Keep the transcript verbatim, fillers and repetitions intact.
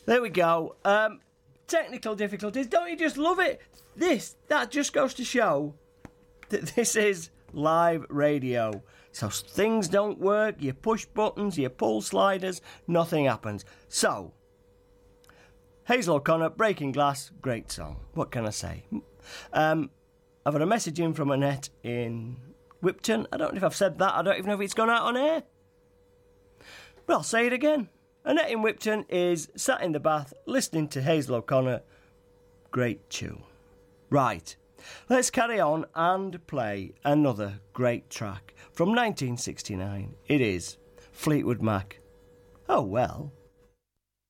There we go. Um, technical difficulties. Don't you just love it? This, that just goes to show that this is live radio. So things don't work. You push buttons, you pull sliders, nothing happens. So, Hazel O'Connor, Breaking Glass, great song. What can I say? Um, I've had a message in from Annette in Whipton. I don't know if I've said that. I don't even know if it's gone out on air. But I'll say it again. Annette in Whipton is sat in the bath listening to Hazel O'Connor. Great tune. Right, let's carry on and play another great track from nineteen sixty-nine. It is Fleetwood Mac. Oh well.